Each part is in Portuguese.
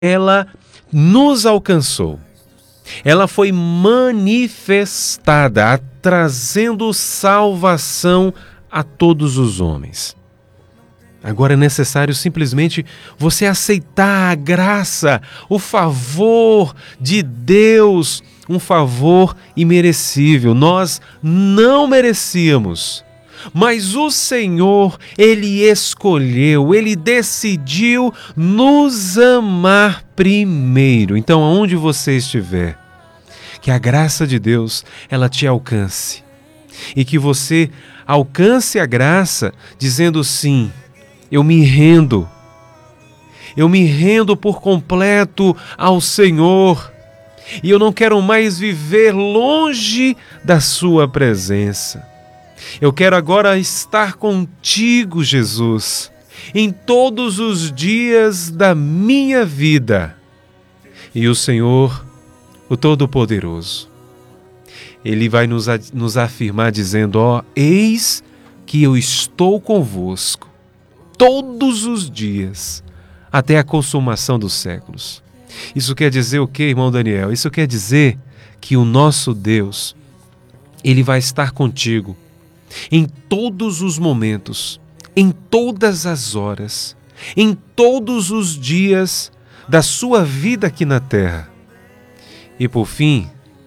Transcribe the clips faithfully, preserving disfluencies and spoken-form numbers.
ela nos alcançou. Ela foi manifestada, trazendo salvação a todos os homens. Agora é necessário simplesmente você aceitar a graça, o favor de Deus, um favor imerecível. Nós não merecíamos, mas o Senhor, Ele escolheu, Ele decidiu nos amar primeiro. Então, aonde você estiver, que a graça de Deus, ela te alcance. E que você alcance a graça dizendo sim, eu me rendo. Eu me rendo por completo ao Senhor. E eu não quero mais viver longe da sua presença. Eu quero agora estar contigo, Jesus, em todos os dias da minha vida. E o Senhor, o Todo-Poderoso, Ele vai nos, nos afirmar dizendo, ó, eis que eu estou convosco todos os dias, até a consumação dos séculos. Isso quer dizer o quê, irmão Daniel? Isso quer dizer que o nosso Deus, Ele vai estar contigo em todos os momentos, em todas as horas, em todos os dias da sua vida aqui na terra. E por fim,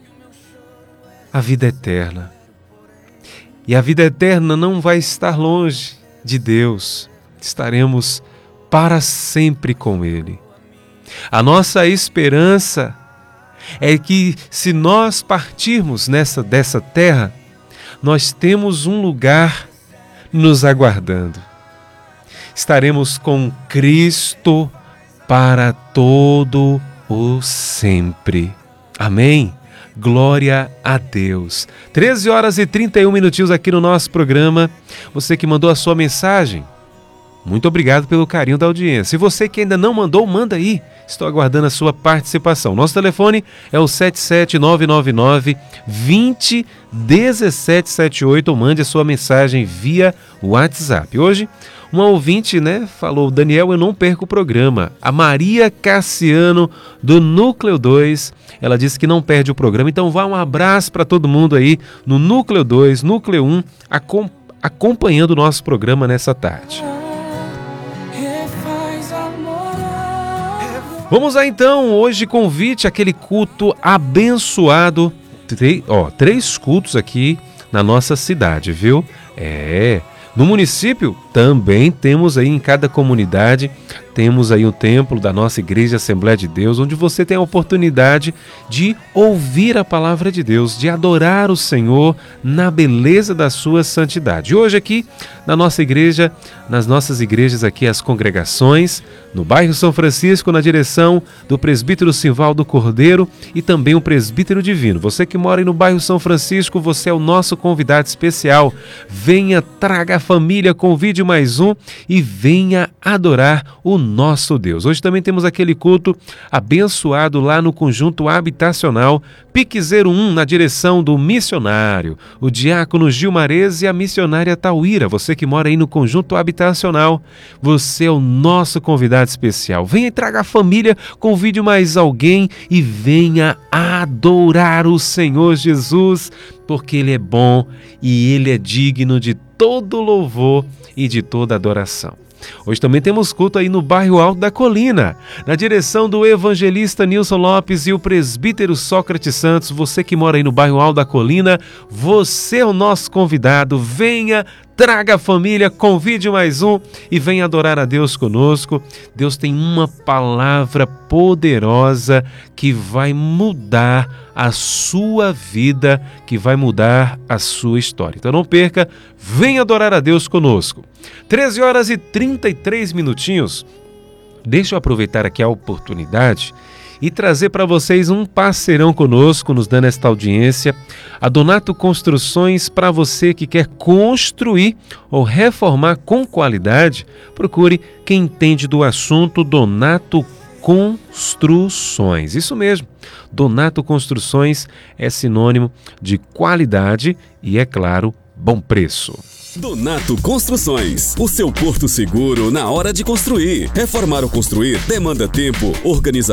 a vida eterna. E a vida eterna não vai estar longe de Deus. Estaremos para sempre com Ele. A nossa esperança é que, se nós partirmos nessa, dessa terra, nós temos um lugar nos aguardando. Estaremos com Cristo para todo o sempre. Amém? Glória a Deus. treze horas e trinta e um minutinhos aqui no nosso programa. Você que mandou a sua mensagem, muito obrigado pelo carinho da audiência. E você que ainda não mandou, manda aí. Estou aguardando a sua participação. Nosso telefone é o sete sete nove nove nove, dois zero, um sete sete oito ou mande a sua mensagem via WhatsApp. Hoje, uma ouvinte, né, falou, Daniel, eu não perco o programa. A Maria Cassiano, do Núcleo dois, ela disse que não perde o programa. Então vá um abraço para todo mundo aí no Núcleo dois, Núcleo um, acom- acompanhando o nosso programa nessa tarde. Vamos lá então, hoje convite aquele culto abençoado, Três, ó, três cultos aqui na nossa cidade, viu? É, no município também temos aí em cada comunidade, temos aí o templo da nossa Igreja Assembleia de Deus, onde você tem a oportunidade de ouvir a palavra de Deus, de adorar o Senhor na beleza da sua santidade. Hoje aqui na nossa igreja, nas nossas igrejas aqui, as congregações, no bairro São Francisco, na direção do presbítero Simvaldo Cordeiro e também o presbítero divino. Você que mora aí no bairro São Francisco, você é o nosso convidado especial. Venha, traga a família, convide mais um e venha adorar o nosso Deus. Hoje também temos aquele culto abençoado lá no conjunto habitacional Pique zero um, na direção do missionário, o diácono Gilmarez e a missionária Tauíra. Você que mora aí no conjunto habitacional, você é o nosso convidado especial. Venha e traga a família, convide mais alguém e venha adorar o Senhor Jesus, porque Ele é bom e Ele é digno de todo louvor e de toda adoração. Hoje também temos culto aí no bairro Alto da Colina, na direção do evangelista Nilson Lopes e o presbítero Sócrates Santos. Você que mora aí no bairro Alto da Colina, você é o nosso convidado. Venha, traga a família, convide mais um e venha adorar a Deus conosco. Deus tem uma palavra poderosa que vai mudar a sua vida, que vai mudar a sua história. Então não perca, venha adorar a Deus conosco. treze horas e trinta e três minutinhos. Deixa eu aproveitar aqui a oportunidade e trazer para vocês um parceirão conosco, nos dando esta audiência, a Donato Construções. Para você que quer construir ou reformar com qualidade, procure quem entende do assunto, Donato Construções. Isso mesmo, Donato Construções é sinônimo de qualidade e, é claro, bom preço. Donato Construções, o seu porto seguro na hora de construir. Reformar ou construir demanda tempo, organização